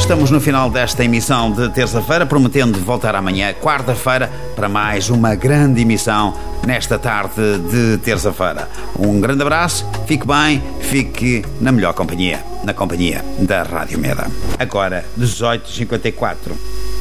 estamos no final desta emissão de terça-feira, prometendo voltar amanhã, quarta-feira, para mais uma grande emissão nesta tarde de terça-feira. Um grande abraço, fique bem, fique na melhor companhia, na companhia da Rádio Meda. Agora, 18h54.